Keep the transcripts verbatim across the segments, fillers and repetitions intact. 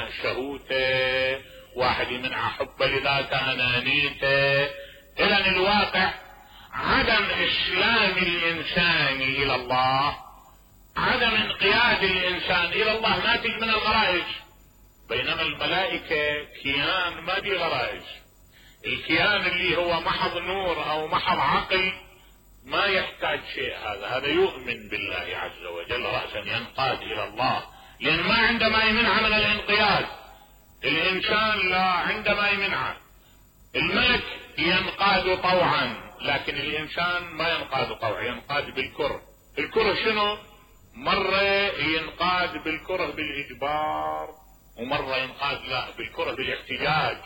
شهوته، واحد يمنع حبه لذاته انانيته. اذا الواقع عدم اسلام الانسان الى الله، عدم انقياد الانسان الى الله ناتج من الغرائز، بينما الملائكة كيان ما دي غرائز. الكيان اللي هو محض نور او محض عقل ما يحتاج شيء، هذا هذا يؤمن بالله عز وجل رأسا ينقاد الى الله، لان ما عندما يمنع من الانقياد. الانسان لا عندما يمنع. الملك ينقاد طوعا، لكن الانسان ما ينقاد طوعا، ينقاد بالكره. الكره شنو؟ مرة ينقاد بالكره بالاجبار، ومرة ينقاد لا بالكره بالاحتجاج،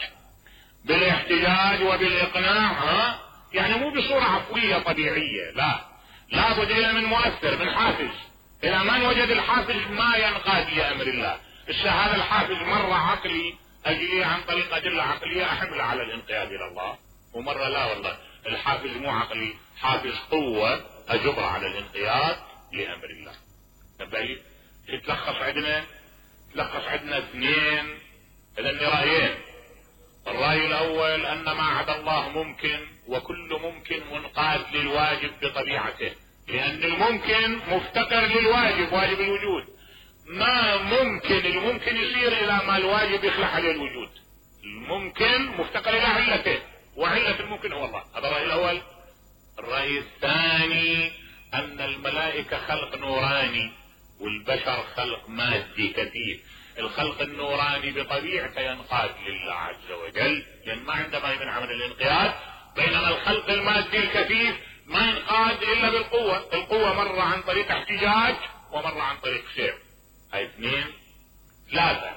بالاحتجاج وبالاقناع. ها يعني مو بصورة عفوية طبيعية، لا، لابد إلى من مؤثر، من حافز. إذا ما وجد الحافز ما ينقاد لأمر الله. هذا الحافز مرة عقلي أجي عن طريق أدلة عقلية أحمل على الانقياد إلى الله، ومرة لا والله الحافز مو عقلي، حافز قوة أجبر على الانقياد لأمر الله. نبي يتلخص عندنا تلخص عندنا اثنين، إذن رأيين. الرأي الأول أن ما عدا الله ممكن، وكل ممكن منقاد للواجب بطبيعته، لأن الممكن مفتقر للواجب، واجب الوجود. ما ممكن الممكن يصير إلى ما الواجب يخلق عليه الوجود. الممكن مفتقر إلى علته، وعلة الممكن هو الله. هذا الرأي الأول. الرأي الثاني أن الملائكة خلق نوراني، والبشر خلق مادي كثيف. الخلق النوراني بطبيعته ينقاد لله عز وجل، لأن ما عندما يمنع من الانقياد، بينما الخلق المادي الكثيف ما ينقاد إلا بالقوة. القوة مرة عن طريق احتجاج ومرة عن طريق سير. هاي اثنين. ثلاثة.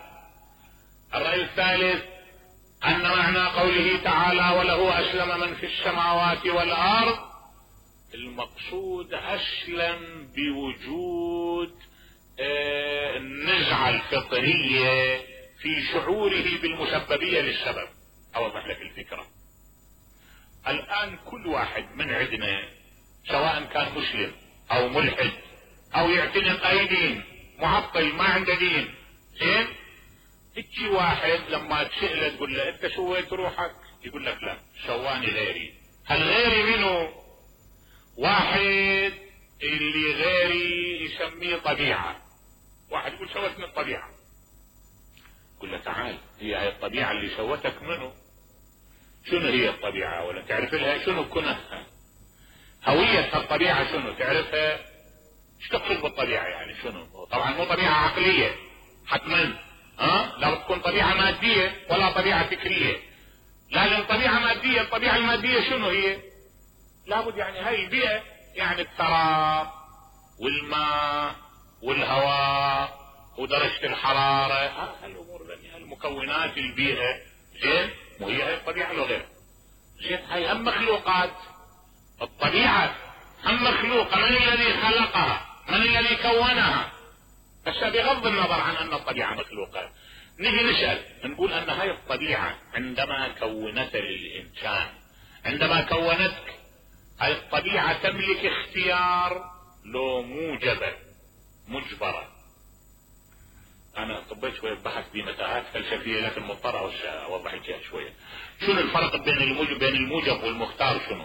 الرأي الثالث أن معنى قوله تعالى وله أسلم من في السماوات والأرض، المقصود أسلم بوجود النزعة الفطرية في شعوره بالمسببية للسبب. أوضح لك الفكرة. الآن كل واحد من عندنا سواء كان مسلم أو ملحد أو يعتنق أي دين، معطل ما عنده دين، زين؟ تجي واحد لما تسأله تقول له أنت سويت روحك؟ يقول لك لا، سواني غيري. هل غيري منه؟ واحد اللي غيري يسميه طبيعة. واحد يقول سوتني الطبيعة، يقول له تعال، هي هاي الطبيعة اللي سوتك منه؟ شنو هي الطبيعة؟ ولا تعرف لها شنو كنها؟ هوية الطبيعة شنو تعرفها؟ ايش تقصد بالطبيعة يعني شنو؟ طبعا مو طبيعة عقلية حتما، ها؟ لا تكون طبيعة مادية ولا طبيعة فكرية. لازم طبيعة مادية. الطبيعة المادية شنو هي؟ لابد يعني هاي البيئة، يعني التراب والماء والهواء ودرجة الحرارة، هاي الامور ذي المكونات البيئة، زين؟ وهي هاي الطبيعة لو غير زين. هاي هم مخلوقات. الطبيعة هم مخلوقة. من الذي خلقها؟ من الذي كونها؟ بس بغض النظر عن ان الطبيعة مخلوقة، نجي نسأل نقول ان هاي الطبيعة عندما كونت للانسان، عندما كونتك، هاي الطبيعة تملك اختيار لو موجبة مجبرة؟ انا طبيت شوية بحث بمتاهات فلسفية لكن مضطر اوضح لك شوية. شنو الفرق بين الموجب بين الموجب والمختار؟ شنو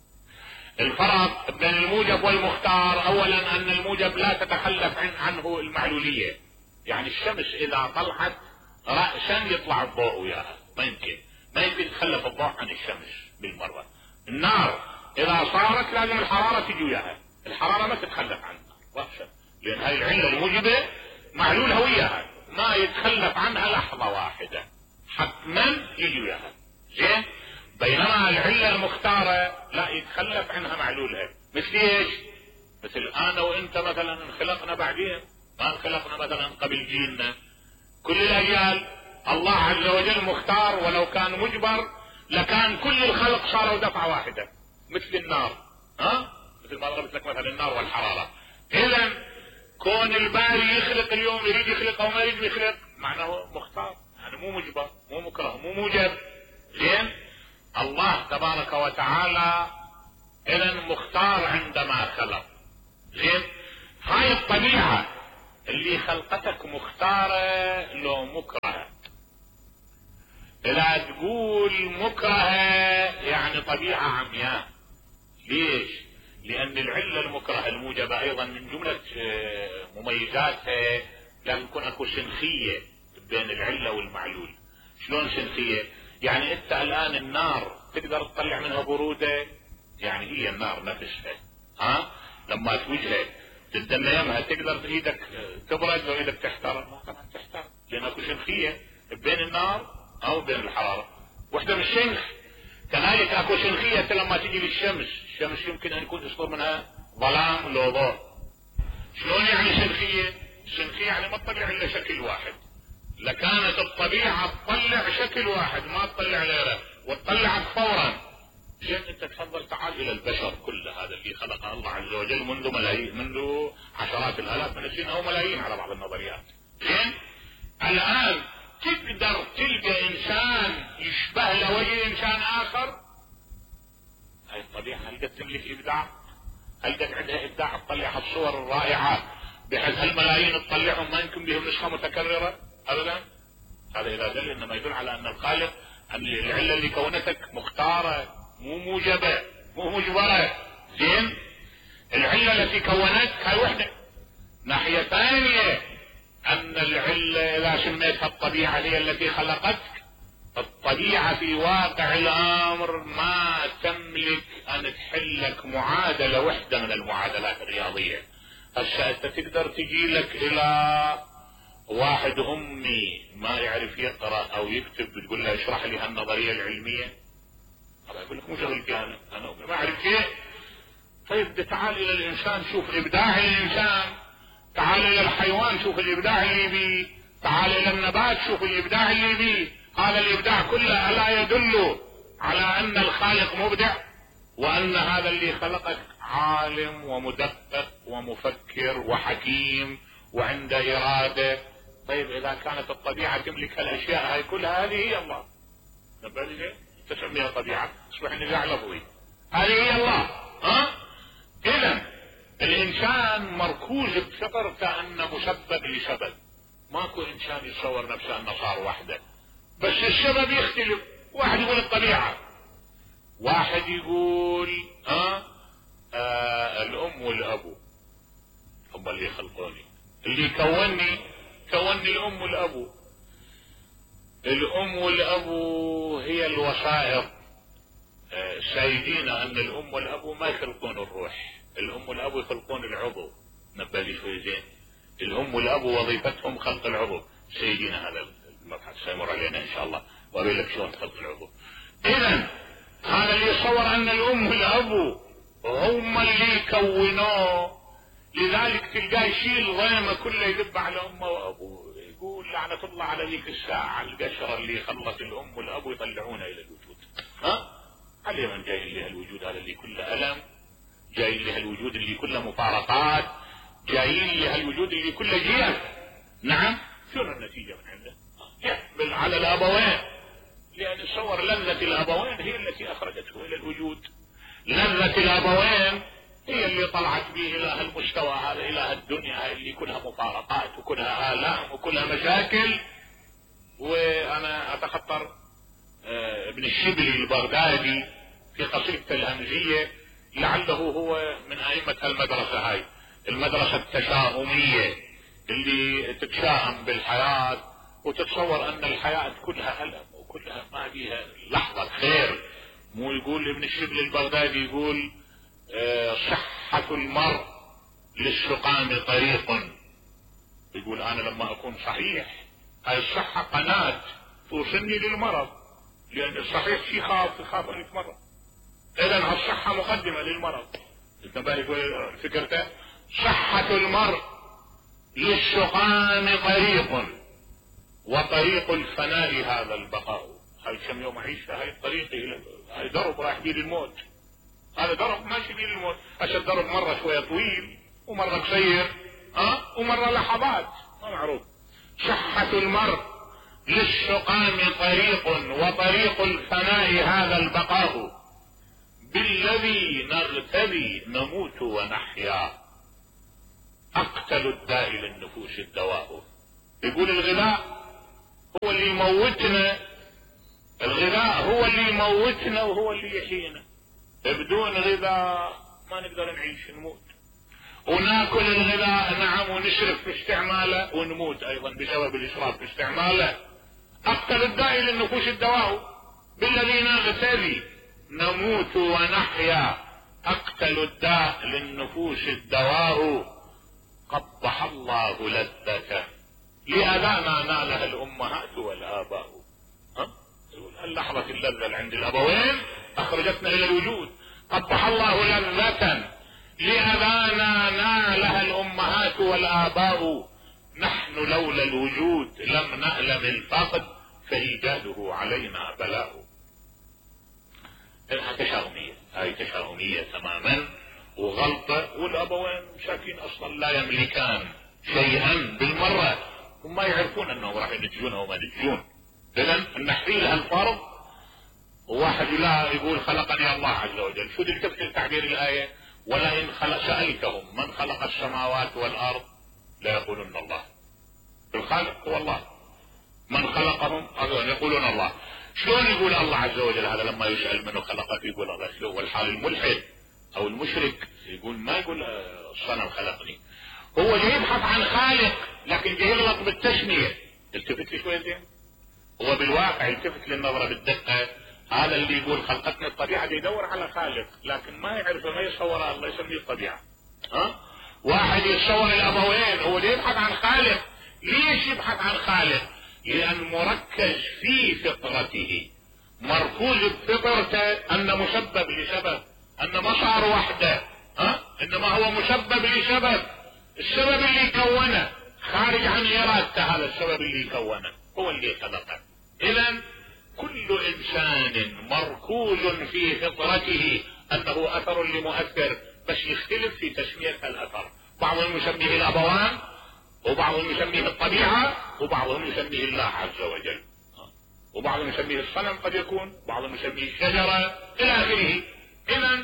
الفرق بين الموجب والمختار؟ اولا ان الموجب لا تتخلف عن عنه المعلولية، يعني الشمس اذا طلعت رأسا يطلع الضوء وياها، ما يمكن ما يمكن يتخلف الضوء عن الشمس بالمرة. النار اذا صارت لازم الحرارة تجي وياها، الحرارة ما تتخلف عنها وحشة، لان هاي العلة الموجبة معلولها وياها، ما يتخلف عنها لحظة واحدة، حتما يجي وياها، زين؟ بينما العلة المختارة لا يتخلف عنها معلولها. مثل ايش؟ مثل انا وانت مثلا انخلقنا بعدين، ما انخلقنا مثلا قبل جيلنا. كل الاجيال الله عز وجل مختار، ولو كان مجبر لكان كل الخلق صاروا دفعة واحدة، مثل النار، ها؟ مثل ما ضربت لك مثلا النار والحرارة. اذا كون الباري يخلق اليوم يريد يخلق او ما يريد يخلق معناه مختار، يعني مو مجبر مو مكره مو موجب، زين؟ الله تبارك وتعالى اذا مختار عندما خلق، زين؟ هاي الطبيعة اللي خلقتك مختارة لو مكره، لا تقول مكرهة يعني طبيعة عمياء. ليش؟ لأن العلة المكرهة الموجبة أيضا من جملة مميزاتها لازم يكون أكو سنخية بين العلة والمعلول. شلون سنخية؟ يعني أنت الآن النار تقدر تطلع منها برودة، يعني هي النار نفسها ها لما توجهها تدنى يمها تقدر ايدك تبرد وايدك تحترق؟ ما طبعا تحترق، لأن أكو سنخية بين النار أو بين الحرارة، وحدة من السنخ. كذلك اكو سنخية لما تجي للشمس، الشمس يمكن ان يكون يصدر منها ظلام لو ضوء. شلون يعني سنخية؟ سنخية يعني ما تطلع الا شكل واحد. لكانت الطبيعة تطلع شكل واحد ما تطلع غيره وتطلعك فورا. زين انت تفضل تعال الى البشر كل هذا اللي خلقه الله عز وجل منذ ملايين، منذ عشرات الالاف من السنين او ملايين على بعض النظريات. زين الان تقدر تلقى انسان يشبه له وجه انسان اخر؟ هاي الطبيعة هل قد تملك ابداع؟ هل قد عندها ابداع تطلع الصور الرائعة بحيث هالملايين تطلعهم ما يمكن بهم نسخة متكررة؟ ابدا. هذا اذا دل انما يدل على ان الخالق ان العلة اللي كونتك مختارة مو موجبة مو مجبرة. زين العلة التي كونتك هاي وحدة. ناحية ثانية ان العلة اذا سميتها الطبيعة هي التي خلقتك، الطبيعة في واقع الامر ما تملك ان تحلك معادلة وحدة من المعادلات الرياضية. هسه انت تقدر تجي لك الى واحد امي ما يعرف يقرأ او يكتب بتقول له اشرح لي هالنظرية العلمية، هذا يقول لك مو شغلتي انا انا ما اعرف شيء. طيب تعال الى الانسان شوف ابداع الانسان، تعال الى الحيوان شوف الابداع اللي بيه، تعال الى النبات شوف الابداع اللي بيه. هذا الابداع كله الا يدل على ان الخالق مبدع وان هذا اللي خلقك عالم ومدقق ومفكر وحكيم وعنده اراده. طيب اذا كانت الطبيعه تملك الاشياء هاي كلها هذه هي الله، نبالي تسميها طبيعه تصبح نزاع لفظي. هذه هي الله. ها اذا الانسان مركوز بفطر كانه مسبب لسبب. ماكو انسان يتصور نفسه انه صار وحده، بس السبب يختلف. واحد يقول الطبيعة، واحد يقول ها آه الام والابو هم اللي خلقوني، اللي كوني كوني الام والابو. الام والابو هي الوسائط. آه سايدين ان الام والابو ما يخلقون الروح، الام والابو يخلقون العضو. نبالي شوي زين. الام والابو وظيفتهم خلق العضو. سيدينا هذا المبحث سيمر علينا ان شاء الله واقول لك شلون خلق العضو. اذا هذا اللي يصور ان الام والابو هم اللي يكونوه، لذلك تلقاه يشيل ضيمه كله يذب على امه وابوه، يقول لعنة الله على ذيك الساعة القشرة اللي خلت الام والابو يطلعونها الى الوجود. ها علي من جاي لها الوجود هذا اللي كله الم، جاي لها الوجود اللي كله مفارقات، جايين لها الوجود اللي كله جيف. نعم شنو النتيجة من عنده؟ يحمل على الابوين، لان تصور لذة الابوين هي التي اخرجته الى الوجود. لذة الابوين هي اللي طلعت به الى هالمستوى هذا، الى هالدنيا هاي اللي كلها مفارقات وكلها الام وكلها مشاكل. وانا اتخطر ابن الشبلي البغدادي في قصيدته الهمزية، لعله هو من ائمة المدرسة هاي، المدرسة التشاؤمية اللي تتشائم بالحياة وتتصور ان الحياة كلها ألم وكلها ما فيها لحظة خير. مو يقول ابن الشبل البغدادي يقول اه صحة المرء للسقام طريق. يقول انا لما اكون صحيح هاي الصحة قناة توصلني للمرض، لان الصحيح شي خاف يخاف ان يتمرض. اذا هالصحة مقدمة للمرض. انت بالك فكرته صحة المرء للسقام طريق وطريق الفناء هذا البقاء. هاي كم يوم اعيش هاي الطريق، هاي درب رايح بيه للموت، هذا درب ماشي بيه للموت. هسه الدرب مرة شوية طويل ومرة قصير ها ومرة لحظات ما معروف. صحة المرء للسقام طريق وطريق الفناء هذا البقاء، بالذي نغتدي نموت ونحيا، اقتل الداء للنفوس الدواء. يقول الغذاء هو اللي يموتنا الغذاء هو اللي يموتنا وهو اللي يحيينا. بدون غذاء ما نقدر نعيش، نموت. وناكل الغذاء نعم ونشرب في استعماله ونموت ايضا بسبب الاشراف في استعماله. اقتل الداء للنفوس الدواء بالذي نغتذي نموت ونحيا. اقتل الداء للنفوس الدواء قبح الله لذته لأذانا نالها الامهات والاباء. ها اللحظة اللذة عند الابوين اخرجتنا الى الوجود. قبح الله لذة لأذانا نالها الامهات والاباء. نحن لولا الوجود لم نألم الفقد فإيجاده علينا بلاء. انها تشاؤمية، هاي تشاؤمية تماما وغلطة. والابوين مساكين اصلا لا يملكان شيئا بالمرة، هم ما يعرفون انهم راح ينتجون او ما ينتجون. اذا نحيل هالفرض. وواحد لا يقول خلقني الله عز وجل. شو تلتفت لتعبير الاية؟ ولئن خلق سألتهم من خلق السماوات والارض لا يقولون الله. الخالق هو الله. من خلقهم يقولون الله. شلون يقول الله عز وجل هذا لما يسأل منه خلقك يقول الله؟ شلون؟ والحال الملحد او المشرك يقول ما يقول الصنم خلقني. هو جاي يبحث عن خالق لكن جاي يغلط بالتسمية. التفت لي شوية زين. هو بالواقع يلتفت للنظرة بالدقة. هذا اللي يقول خلقتنا الطبيعة يدور على خالق لكن ما يعرف ما يصور الله يسميه الطبيعة. ها؟ واحد يتصور الابوين هو يبحث عن خالق. ليش يبحث عن خالق؟ لان مركز في فطرته، مركوز بفطرته ان مسبب لسبب، ان ما صار وحده، ها؟ انما هو مسبب لسبب. السبب اللي كونه خارج عن ارادته، هذا السبب اللي كونه هو اللي خلقه. اذا كل انسان مركوز في فطرته انه اثر لمؤثر، بس يختلف في تسمية الاثر. بعضهم يسميه الابوان، وبعضهم يسميه الطبيعة، وبعضهم يسميه الله عز وجل، وبعضهم يسميه الصنم قد يكون، بعضهم يسميه الشجرة الى اخره. اذا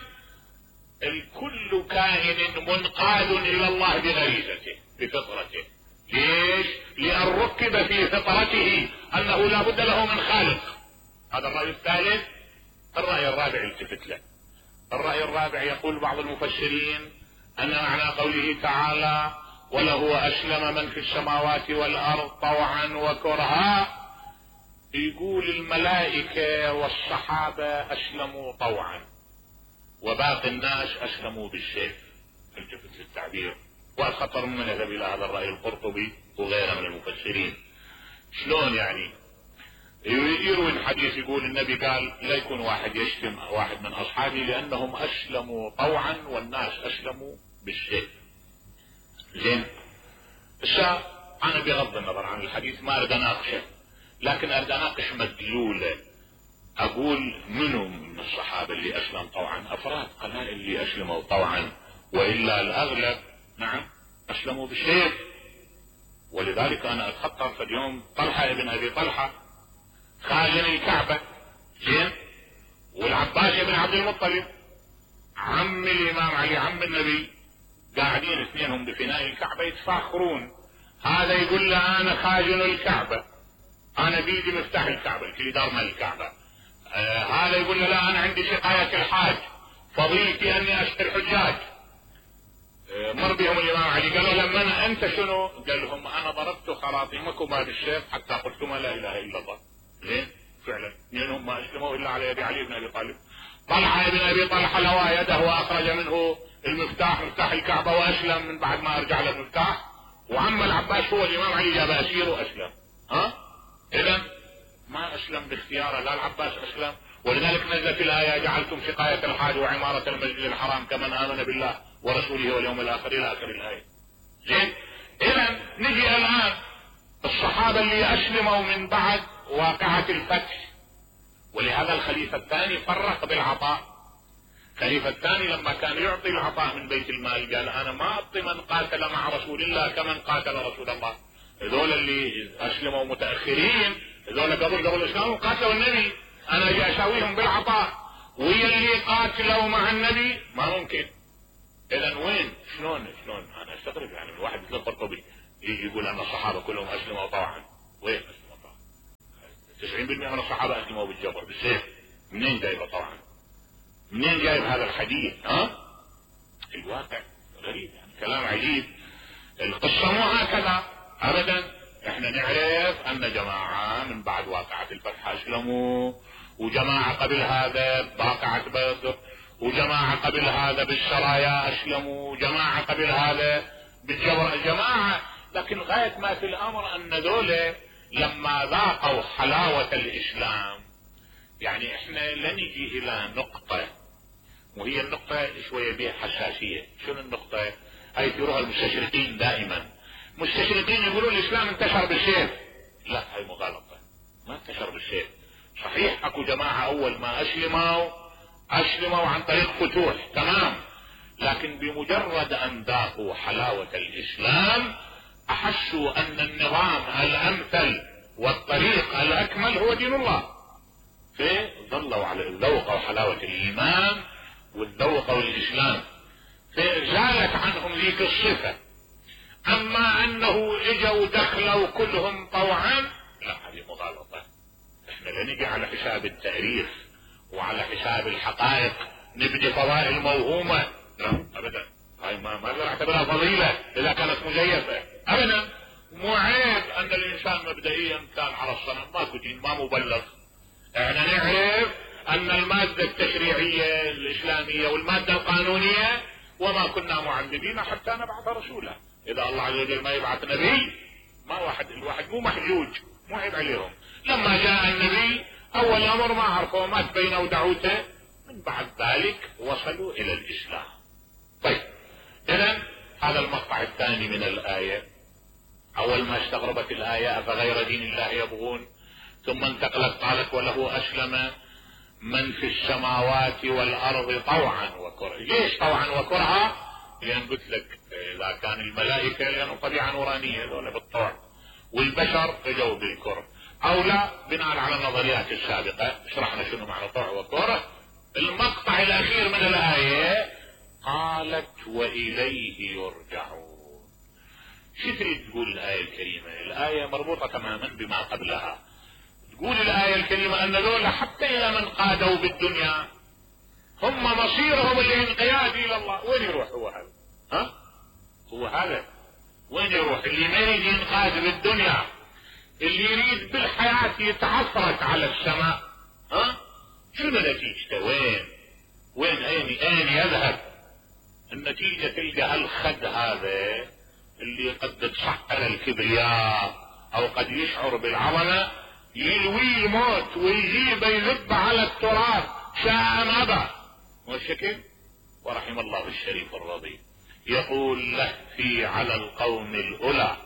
الكل كائن منقاد الى الله بغريزته بفطرته. ليش؟ لان ركب في فطرته انه لا بد له من خالق. هذا الرأي الثالث. الرأي الرابع التفت له. الرأي الرابع يقول بعض المفسرين ان معنى قوله تعالى وله اسلم من في السماوات والارض طوعا وكرها، يقول الملائكة والصحابة اسلموا طوعا وباقي الناس اسلموا بالسيف. التفت للتعبير. والخطر من يذهب الى هذا الرأي القرطبي وغيره من المفسرين. شلون يعني؟ يروي الحديث يقول النبي قال لا يكون واحد يشتم واحد من اصحابي لانهم اسلموا طوعا والناس اسلموا بالسيف. زين. الساعة انا بغض النظر عن الحديث ما اريد اناقشه، لكن اريد اناقش مدلولة. اقول منو من الصحابة اللي اسلم طوعا؟ افراد قلائل اللي اسلموا طوعا، والا الاغلب نعم اسلموا بالسيف. ولذلك انا اتخطر في اليوم طلحة ابن ابي طلحة خازن الكعبة، زين، والعباس بن عبد المطلب عم الامام علي عم النبي، قاعدين اثنينهم بفناء الكعبة يتفاخرون. هذا يقول له انا خازن الكعبة، انا بيدي مفتاح الكعبة الكليدار مال الكعبة. آه هذا يقول له لا انا عندي سقاية الحاج، فضيلتي اني اشتري الحجاج. آه مر بهم الامام علي قالوا لما انت شنو؟ قال لهم انا ضربت خراطيمكما بالسيف حتى قلتما لا اله الا الله. زين فعلا منهم ما اسلموا الا على يد علي بن ابي طالب. طلحة ابن ابي طلحة لوى يده واخرج منه المفتاح مفتاح الكعبة واسلم من بعد ما ارجع له المفتاح. وعم العباس هو الامام علي جاب اسير واسلم. ها اذا ما اسلم باختياره، لا العباس اسلم. ولذلك نزلت الايه جعلتم سقاية الحاج وعمارة المسجد الحرام كمن امن بالله ورسوله واليوم الاخر الى اخر الايه. زين. اذا نجي الان الصحابة اللي اسلموا من بعد واقعة الفتح. ولهذا الخليفة الثاني فرق بالعطاء. الخليفة الثاني لما كان يعطي العطاء من بيت المال قال انا ما اعطي من قاتل مع رسول الله كمن قاتل رسول الله. هذول اللي اسلموا متاخرين، هذول قبل قبل الاسلام قاتلوا النبي، انا اجي اساويهم بالعطاء. ويا اللي قاتلوا مع النبي ما ممكن. اذا وين شلون شلون انا استغرب يعني الواحد مثل القرطبي يجي يقول ان الصحابه كلهم اسلموا طوعا. وين اسلموا طوعا؟ تسعين تسعين بالمئة من الصحابة أسلموا بالجبر بالسيف. منين جايبه طبعا؟ منين جايب هذا الحديث؟ ها؟ الواقع غريب، يعني كلام عجيب. القصة مو هكذا أبدا. احنا نعرف أن جماعة من بعد واقعة الفتح أسلموا، وجماعة قبل هذا بواقعة بدر، وجماعة قبل هذا بالسرايا أسلموا، وجماعة قبل هذا بالجبر جماعة. لكن غاية ما في الأمر أن ذولا لما ذاقوا حلاوة الإسلام، يعني احنا لنجي إلى نقطة، وهي النقطة شوية بها حساسية. شنو النقطة؟ هاي يروها المستشرقين دائما. مستشرقين يقولون الإسلام انتشر بالسيف. لا، هاي مغالطة، ما انتشر بالسيف. صحيح اكو جماعة أول ما أسلموا أسلموا عن طريق فتوح، تمام، لكن بمجرد أن ذاقوا حلاوة الإسلام أحسوا أن النظام الأمثل والطريق الأكمل هو دين الله، فظلوا على ذوقوا حلاوة الإيمان والذوقوا الإسلام، فزالت عنهم ذيك الصفة. أما أنه إجوا دخلوا كلهم طوعا، لا، هذه مغالطة. احنا لا نجي على حساب التاريخ وعلى حساب الحقائق نبني فضائل موهومة، لا أبدا. هاي ما ما نعتبرها فضيلة إذا كانت مزيفة أبدا. مو عيب أن الإنسان مبدئيا كان على الصنم، ماكو دين، ما مبلغ. احنا نعرف أن المادة التشريعية الإسلامية والمادة القانونية وما كنا معذبين حتى نبعث رسولا. إذا الله عز وجل ما يبعث نبي، ما واحد الواحد مو محجوج، مو عيب عليهم. لما جاء النبي أول أمر ما عرفوا، مات بينه ودعوته، من بعد ذلك وصلوا إلى الإسلام. طيب، إذن هذا المقطع الثاني من الآية. أول ما استغربت الآية أفغير دين الله يبغون، ثم انتقلت قالت وله أسلم من في السماوات والأرض طوعا وكرها. ليش طوعا وكرها؟ لأن قلت لك إذا كان الملائكة لأنه طبيعة نورانية ذولا بالطوع، والبشر اجوا بالكره، أو لا بناء على النظريات السابقة شرحنا شنو معنى طوع وكره. المقطع الأخير من الآية قالت وإليه يرجعون. شو تريد تقول الآية الكريمة؟ الآية مربوطة تماما بما قبلها. تقول الآية الكريمة أن ذولا حتى إلى من قادوا بالدنيا هم مصيرهم الانقياد إلى الله. وين يروح هو هذا؟ ها؟ هو هذا وين يروح؟ اللي ما يريد ينقاد بالدنيا، اللي يريد بالحياة يتعفرت على السماء، ها؟ شنو نتيجته؟ وين؟ وين أين أين يذهب؟ النتيجة تلقى هالخد هذا اللي قد تصحر الكبرياء أو قد يشعر بالعظمة، يلوي الموت ويجيب يذب على التراب شاء أبى. والشكل ورحم الله الشريف الرضي يقول له في على القوم الأولى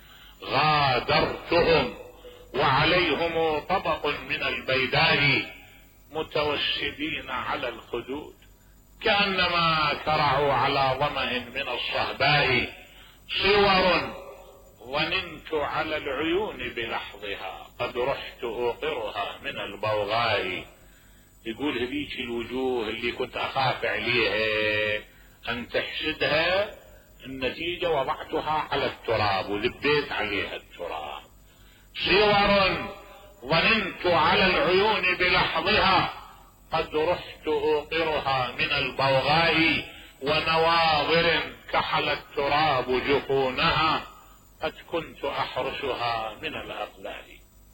غادرتهم وعليهم طبق من البيداء متوسدين على الخدود كأنما ترعوا على ظمأ من الصهباء صور ونمت على العيون بلحظها قد رحت أوقرها من البوغاء. يقول هذيك الوجوه اللي كنت أخاف عليها أن تحسدها، النتيجة وضعتها على التراب وذبيت عليها التراب. صور ظننت على العيون بلحظها قد رحت أوقرها من البوغاء ونواظر كحل التراب جفونها قد كنت أحرسها من الأقلال.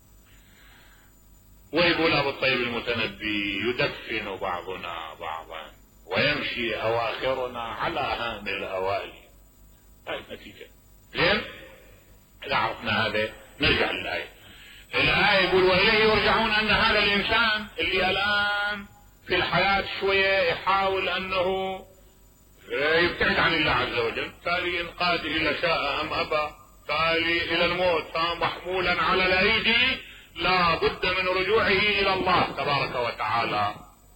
ويقول أبو الطيب المتنبي يدفن بعضنا بعضا ويمشي أواخرنا على هام الأوالي. هاي النتيجة. زين؟ إذا عرفنا هذا نرجع للآية. الآية يقول وإليه يرجعون، أن هذا الإنسان اللي الآن في الحياة شوية يحاول أنه يبتعد عن الله عز وجل، تالي ينقاد إلى شاء أم أبى، تالي إلى الموت محمولا على الأيدي، لا بد من رجوعه إلى الله تبارك وتعالى.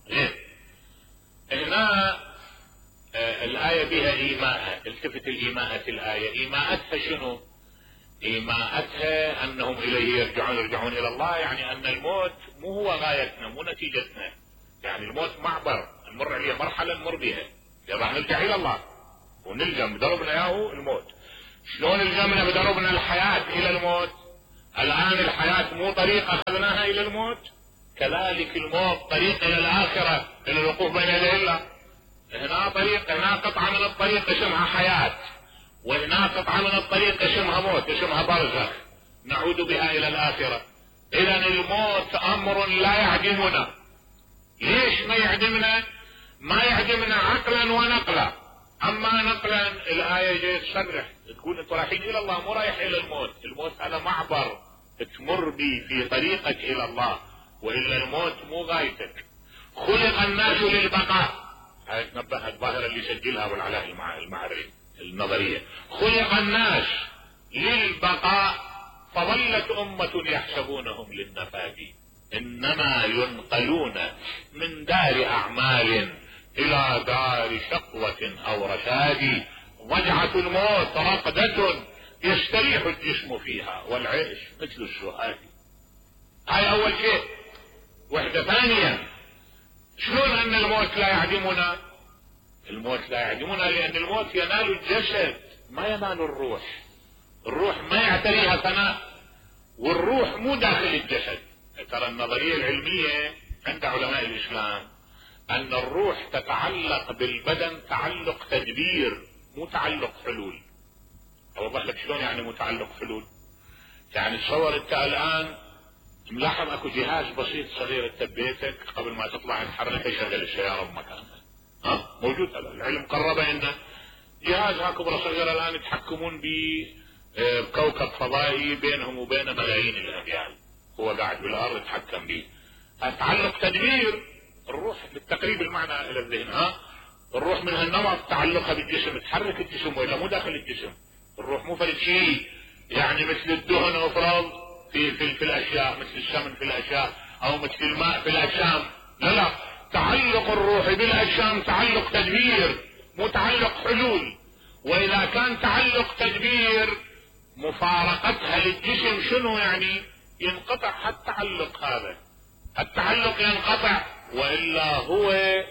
هنا آه الآية بها إيماء. التفت الإيماءة الآية. إيماءتها شنو؟ إيماءتها أنهم إليه يرجعون يرجعون إلى الله، يعني أن الموت مو هو غايتنا مو نتيجتنا، يعني الموت معبر نمر عليه، مرحلة نمر بها، راح نرجع إلى الله ونلزم بدربنا إياه الموت. شلون الزمنا بدربنا الحياة إلى الموت؟ الآن الحياة مو طريق أخذناها إلى الموت، كذلك الموت طريق إلى الآخرة، إلى الوقوف بين يدي الله. هنا طريق، هنا قطعة من الطريق اسمها حياة، وهنا قطعة من الطريق اسمها موت، اسمها برزخ نعود بها إلى الآخرة. إذن الموت أمر لا يعدمنا. ليش ما يعدمنا؟ ما يعدمنا عقلا ونقلا. أما نقلا الآية جاية تصرح تقول أنتم رايحين إلى الله، مو رايح إلى الموت. الموت هذا معبر تمر بي في طريقك إلى الله، وإلا الموت مو غايتك. خلق الناس للبقاء، هاي تنبه الظاهرة اللي سجلها أبو العلاء المعري النظرية. خلق الناس للبقاء فظلت أمة يحسبونهم للنفاد، إنما ينقلون من دار أعمال إلى دار شقوة أو رشاد. ضجعة الموت رقدة يستريح الجسم فيها، والعيش مثل السهاد. هاي أول شيء. وحدة ثانية، شلون أن الموت لا يعدمنا؟ الموت لا يعدمنا لأن الموت ينال الجسد ما ينال الروح. الروح ما يعتريها فناء، والروح مو داخل الجسد. ترى النظرية العلمية عند علماء الإسلام أن الروح تتعلق بالبدن تعلق تدبير، مو تعلق حلول. أوضح لك شلون يعني مو تعلق حلول. يعني تصور أنت الآن ملاحظ أكو جهاز بسيط صغير أنت ببيتك قبل ما تطلع تحرك يشغل السيارة بمكانها. ها موجود، هذا العلم قربه إنه جهاز هاكو صغير الآن يتحكمون بكوكب فضائي بينهم وبين ملايين الأميال، هو قاعد بالأرض يتحكم به. تعلق تدبير. الروح بالتقريب المعنى إلى الذهن، ها الروح من هالنمط تعلقها بالجسم، تحرك الجسم وإلا مو داخل الجسم. الروح مو فرد شيء يعني مثل الدهن أفرض في, في, في الأشياء، مثل السمن في الأشياء، أو مثل الماء في الأجسام. لا لا، تعلق الروح بالأجسام تعلق تدبير، مو تعلق حلول. وإذا كان تعلق تدبير مفارقتها للجسم شنو يعني؟ ينقطع التعلق هذا، التعلق ينقطع، وإلا هو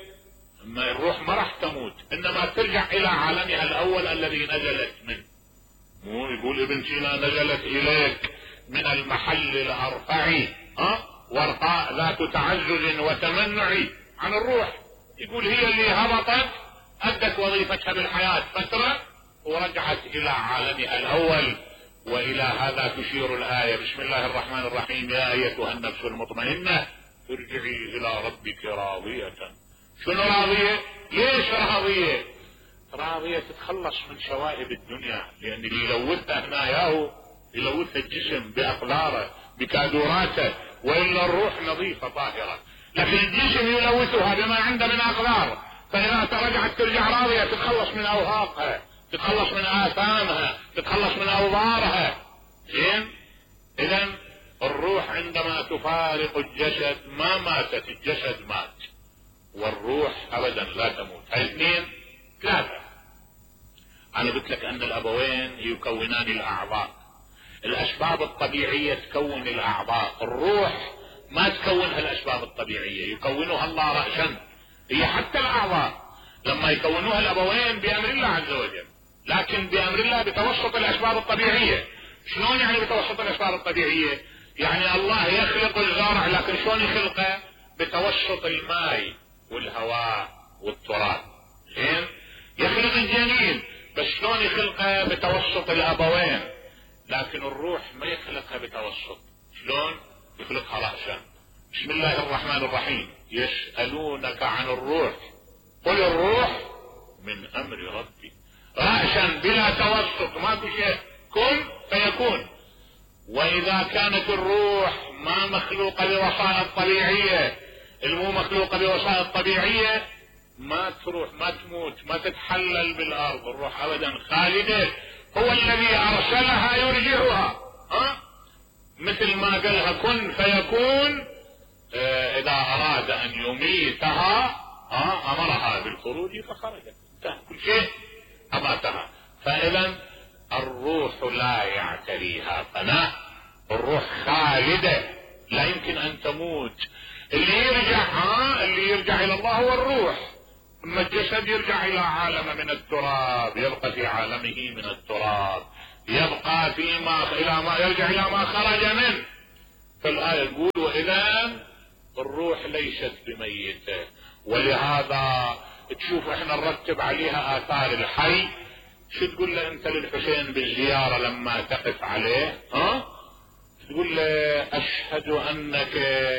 ما الروح ما راح تموت، إنما ترجع إلى عالمها الأول الذي نزلت منه. مو يقول ابن سينا نزلت إليك من المحل الأرفع، ها وارقاء ذات تعزز وتمنع عن الروح. يقول هي اللي هبطت أدت وظيفتها بالحياة فترة ورجعت إلى عالمها الأول. وإلى هذا تشير الآية: بسم الله الرحمن الرحيم، يا أيتها النفس المطمئنة ارجعي إلى ربك راضية. شنو راضية؟ ليش راضية؟ راضية تتخلص من شوائب الدنيا، لأن اللي يلوثها هنا ياهو يلوث الجسم بأقداره بكادوراته، وإلا الروح نظيفة طاهرة، لكن الجسم يلوثها بما عنده من أقدار. فإذا رجعت ترجع راضية، تتخلص من أوهاقها، تتخلص من آثامها، تتخلص من أوضارها. زين؟ إذن الروح عندما تفارق الجسد ما ماتت، الجسد مات، والروح أبدا لا تموت. هاي اثنين. ثلاثة، أنا قلت لك أن الأبوين يكونان الأعضاء. الأسباب الطبيعية تكون الأعضاء، الروح ما تكونها الأسباب الطبيعية، يكونها الله رأسا. هي حتى الأعضاء لما يكونوها الأبوين بأمر الله عز وجل، لكن بأمر الله بتوسط الأسباب الطبيعية. شلون يعني بتوسط الأسباب الطبيعية؟ يعني الله يخلق الزرع، لكن شلون يخلقه؟ بتوسط الماء والهواء والتراب. زين؟ يخلق الجنين، بس شلون يخلقه؟ بتوسط الأبوين. لكن الروح ما يخلقها بتوسط. شلون؟ يخلقها رأسا. بسم الله الرحمن الرحيم: يسألونك عن الروح قل الروح من أمر ربي. رأسا بلا توسط، ما في شيء، كن فيكون. وإذا كانت الروح ما مخلوقة بوسائط طبيعية، المو مخلوقة بوسائط طبيعية، ما تروح، ما تموت، ما تتحلل بالأرض. الروح أبدا خالدة، هو الذي أرسلها يرجعها. ها؟ مثل ما قالها كن فيكون. اه إذا أراد أن يميتها ها أمرها بالخروج فخرجت، انتهى كل شيء، أماتها. فإذا الروح لا يعتريها فناء، الروح خالدة لا يمكن أن تموت. اللي يرجع ها اللي يرجع إلى الله هو الروح، أما الجسد يرجع إلى عالم من التراب، يبقى في عالمه من التراب. يبقى فيما إلى ما يرجع إلى ما خرج منه. فالآية تقول وإذا الروح ليست بميتة. ولهذا تشوف احنا نرتب عليها آثار الحي. شو تقول له انت للحسين بالزيارة لما تقف عليه؟ ها تقول له اشهد انك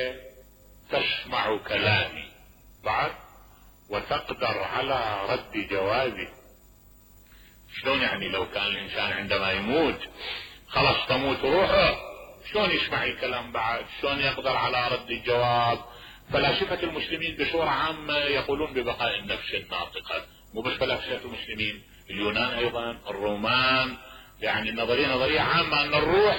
تسمع كلامي بعد وتقدر على رد جوابي. شلون يعني لو كان الانسان عندما يموت خلاص تموت روحه شلون يسمع الكلام بعد؟ شلون يقدر على رد الجواب؟ فلاسفة المسلمين بصورة عامة يقولون ببقاء النفس الناطقة. مو بس فلاسفة المسلمين، اليونان ايضا، الرومان، يعني النظرية نظرية عامة ان الروح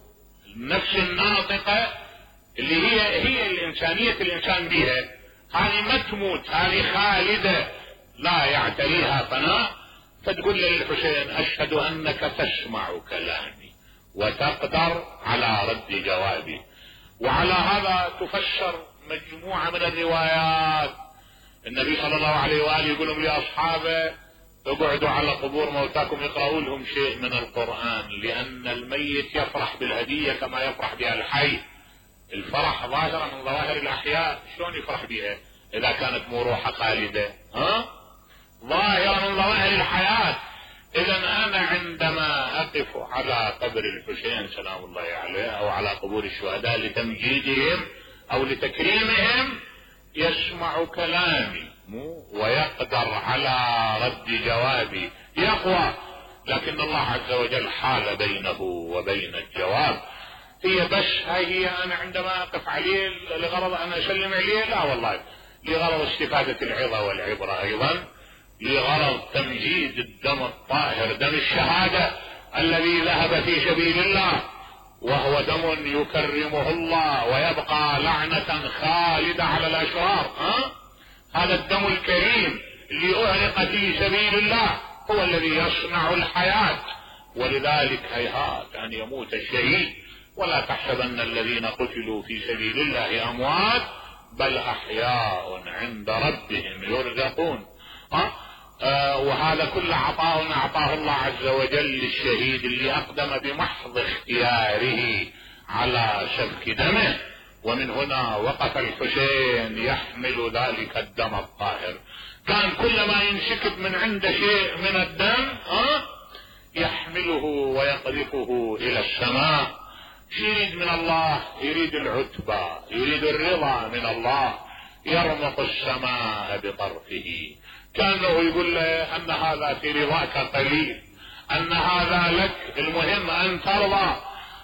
النفس الناطقة اللي هي هي الانسانية الانسان بها هذه ما تموت، هذه خالدة لا يعتريها فناء. فتقول للحسين اشهد انك تسمع كلامي وتقدر على رد جوابي. وعلى هذا تفسر مجموعة من الروايات. النبي صلى الله عليه وآله يقول لهم لأصحابه اقعدوا على قبور موتاكم يقرأوا لهم شيء من القرآن، لأن الميت يفرح بالهدية كما يفرح بها الحي. الفرح ظاهرة من ظواهر الأحياء، شلون يفرح بها إذا كانت مو روحها خالدة؟ ها ظاهرة من ظواهر الحياة. إذا أنا عندما أقف على قبر الحسين سلام الله عليه أو على قبور الشهداء لتمجيدهم أو لتكريمهم يسمع كلامي ويقدر على رد جوابي، يقوى. لكن الله عز وجل حال بينه وبين الجواب. هي بس هاي هي أنا عندما أقف عليه لغرض أن أسلم عليه؟ لا والله، لغرض استفادة العظة والعبرة، أيضا لغرض تمجيد الدم الطاهر، دم الشهادة الذي ذهب في سبيل الله، وهو دم يكرمه الله ويبقى لعنة خالدة على الأشرار. ها؟ هذا الدم الكريم اللي أهرق في سبيل الله هو الذي يصنع الحياة. ولذلك هيهات أن يموت الشهيد، ولا تحسبن الذين قتلوا في سبيل الله أموات بل أحياء عند ربهم يرزقون. ها؟ آه وهذا كل عطاء أعطاه الله عز وجل للشهيد اللي أقدم بمحض اختياره على سفك دمه. ومن هنا وقف الحسين يحمل ذلك الدم الطاهر. كان كلما ينسكب من عنده شيء من الدم آه يحمله ويقذفه إلى السماء. يريد من الله، يريد العتبى، يريد الرضا من الله، يرمق السماء بطرفه. كانه يقول له ان هذا في رضاك قليل، ان هذا لك، المهم ان ترضى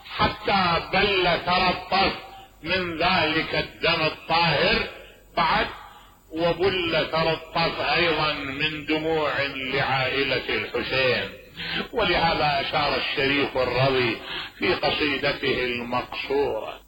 حتى بل ترطف من ذلك الدم الطاهر بعد، وبل ترطف ايضا من دموع لعائلة الحسين. ولهذا اشار الشريف الرضي في قصيدته المقصورة